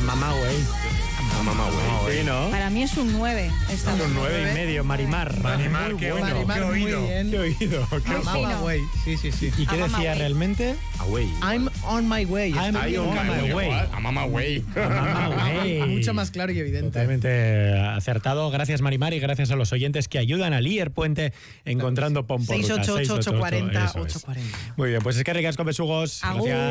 Mamá güey. Sí, ¿no? Para mí es un 9. Es un 9,5, Marimar. Marimar, Muy qué bueno. Marimar, muy bien. Qué oído. Qué Muy ojo. fino. Mama way. Sí. ¿Y qué A Mama decía Way. realmente? Away. I'm on my way. I'm Está bien, on my way. A Mama Way. Mamá güey. mucho más claro y evidente. Totalmente acertado. Gracias, Marimar, y gracias a los oyentes que ayudan a Lier Puente encontrando Pomporruta. 688-840-840. Muy bien, pues es que ricas con besugos. Agur. Gracias.